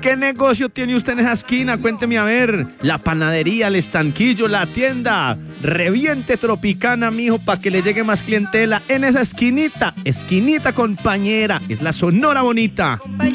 ¿Qué negocio tiene usted en esa esquina? Cuénteme a ver. La panadería, el estanquillo, la tienda. Reviente Tropicana, mijo, para que le llegue más clientela en esa esquinita. Esquinita compañera. Es la Sonora Bonita.